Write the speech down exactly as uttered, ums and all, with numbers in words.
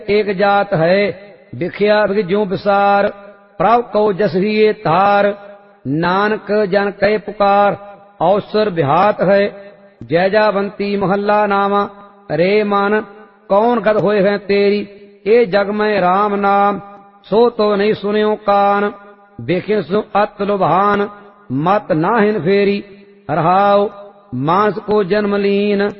एक जात है बिख्या ज्यों विसार प्रभ को जस ही ये तार नानक जन कहे पुकार अवसर बिहात है जैजावंती महल्ला नामा रे मन कौन गद होए हैं तेरी ए जग में राम नाम सो तो नहीं सुनियो कान देखे सो अत लुभान मत नाहिन फेरी रहाओ मांस को जन्म लीन